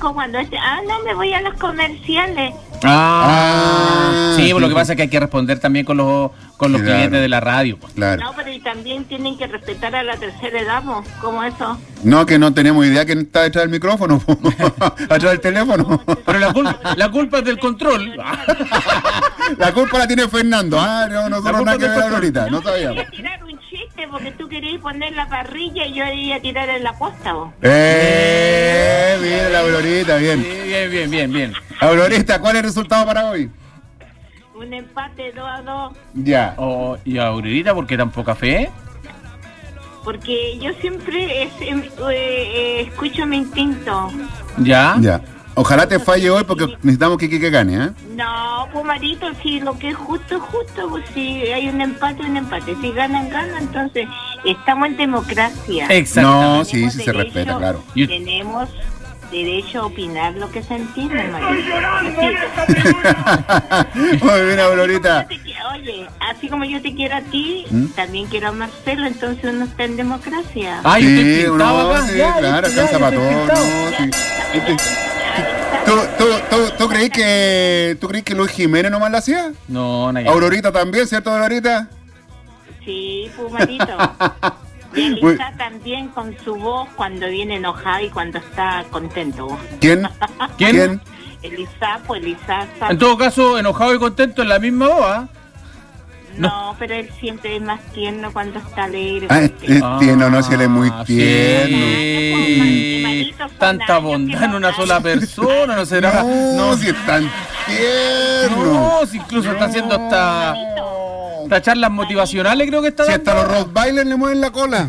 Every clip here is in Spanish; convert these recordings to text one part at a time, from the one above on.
conozco cuando no me voy a los comerciales. Sí, pues lo que pasa es que hay que responder también con los clientes de la radio. Pues. Claro. No, pero y también tienen que respetar a la tercera edad, ¿no? ¿Cómo eso? No, que no tenemos idea que está detrás del micrófono, atrás del teléfono. Pero la culpa es del control. La culpa la tiene Fernando. No, nosotros nada que ver ahorita, no sabíamos. Quería tirar un chiste porque tú querías poner la parrilla y yo iba a tirar en la posta, vos. Bien, la Aurorita, bien. Sí, bien. Aurorita, ¿cuál es el resultado para hoy? Un empate 2-2. Ya. ¿Y Aurorita por qué tan poca fe? Porque yo siempre escucho mi instinto. ¿Ya? Ojalá te falle hoy porque necesitamos que Quique gane, ¿eh? No, pues Marito, si lo que es justo, pues si hay un empate. Si ganan, entonces estamos en democracia. Exactamente. No, sí se respeta, claro. Tenemos derecho a opinar lo que se entiende, Marito. Muy bien, Aurorita. Oye, así como yo te quiero a ti, también quiero a Marcelo, entonces uno está en democracia. Yo estoy pintado acá. Sí, claro, acá en Zapatón. ¿Tú crees que Luis Jiménez nomás la hacía? No, Aurorita también, ¿cierto, Aurorita? Sí, pues, Marito. Y Elisa también con su voz cuando viene enojada y cuando está contento. ¿Quién? Elisa. En todo caso, enojado y contento en la misma voz, No, pero él siempre es más tierno cuando está alegre. Es tierno, no, si él es muy tierno. Sí. Tanta bondad en una sola persona, ¿no será? No, si es tan tierno. No, si incluso está haciendo hasta charlas motivacionales, creo que está dando. Si hasta los Rottweilers le mueven la cola.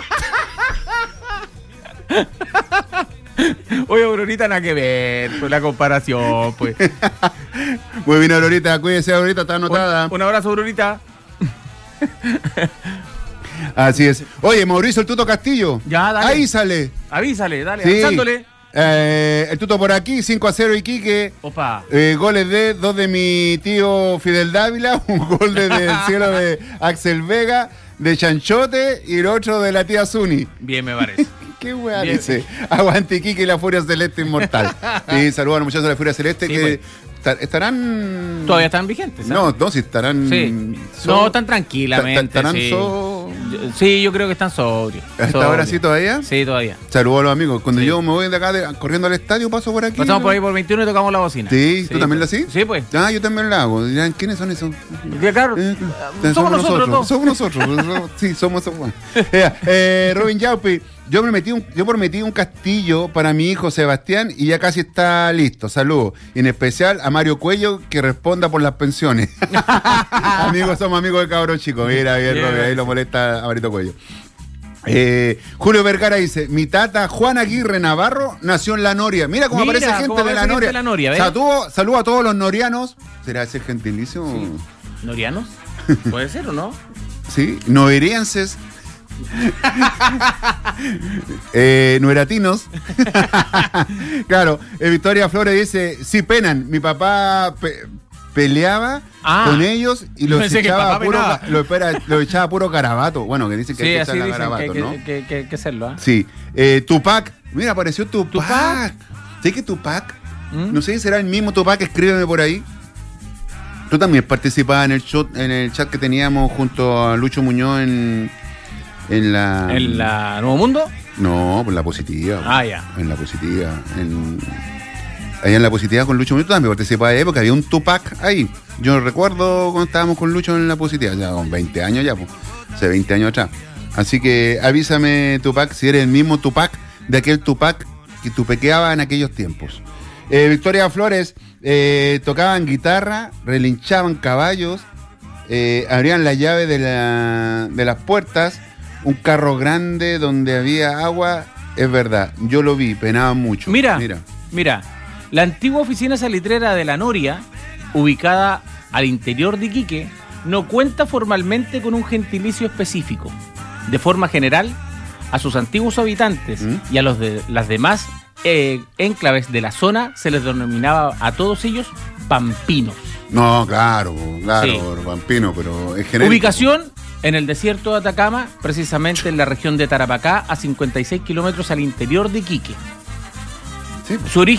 Oye, Aurorita, nada que ver, pues la comparación, pues. Muy bien, Aurorita, cuídese, Aurorita, está anotada. Un abrazo, Aurorita. Así es. Oye, Mauricio el Tuto Castillo. Ya, dale. Avísale, dale, sí. avisándole. El Tuto por aquí, 5-0 Iquique. Opa. Goles de 2 de mi tío Fidel Dávila, un gol desde el cielo de Axel Vega, de Chanchote y el otro de la tía Zuni. Bien, me parece. ¿Qué weá dice? Aguante Iquique y la Furia Celeste inmortal. Sí, saludos a los muchachos de la Furia Celeste que estarán... Todavía están vigentes, ¿sabes? No, sí estarán... Sí. No, están tranquilamente. ¿Estarán Sí, yo creo que están sobrios. ¿Hasta ahora sí todavía? Sí, todavía. Saludos a los amigos. Cuando yo me voy de acá corriendo al estadio, paso por aquí. Pasamos por ahí por 21 y tocamos la bocina. Sí, ¿tú también lo haces? Sí, pues. Yo también lo hago. Dirán, ¿quiénes son esos? Claro, somos nosotros. Somos nosotros. Sí, somos. Robin Yaupi, yo prometí un castillo para mi hijo Sebastián y ya casi está listo. Saludos. Y en especial a Mario Cuello, que responda por las pensiones. Somos amigos de cabros chicos. Mira, bien, Robin, ahí lo molesta a Marito Cuello. Julio Vergara dice: mi tata Juan Aguirre Navarro nació en La Noria. Mira cómo aparece gente de La Noria. Saludos a todos los norianos. ¿Será ese gentilicio? Sí. ¿Norianos? ¿Puede ser o no? Sí, noerienses. Nueratinos. Claro, Victoria Flores dice: sí penan, mi papá peleaba con ellos y los echaba puro garabato. Bueno, que dicen que hay que echarle garabato, ¿no? Que hacerlo, Sí. Tupac, mira, apareció Tupac. ¿Sí que Tupac? No sé si será el mismo Tupac, escríbeme por ahí. Tú también participabas en el chat que teníamos junto a Lucho Muñoz en la Nuevo Mundo. No, pues la Positiva. Ya. En la Positiva. Allá en la Positiva con Lucho Muñoz también participaba ahí porque había un Tupac ahí. Yo recuerdo cuando estábamos con Lucho en la Positiva, ya con 20 años ya, pues. Hace 20 años atrás. Así que avísame, Tupac, si eres el mismo Tupac de aquel Tupac que tupequeaba en aquellos tiempos. Victoria Flores, tocaban guitarra, relinchaban caballos, abrían la llave de las puertas, un carro grande donde había agua. Es verdad, yo lo vi, penaban mucho. Mira, la antigua oficina salitrera de La Noria, ubicada al interior de Iquique, no cuenta formalmente con un gentilicio específico. De forma general, a sus antiguos habitantes y a los de las demás enclaves de la zona se les denominaba a todos ellos pampinos. No, claro, Sí. pampino, pero es genérico. Ubicación en el desierto de Atacama, precisamente en la región de Tarapacá, a 56 kilómetros al interior de Iquique. Sí. Su origen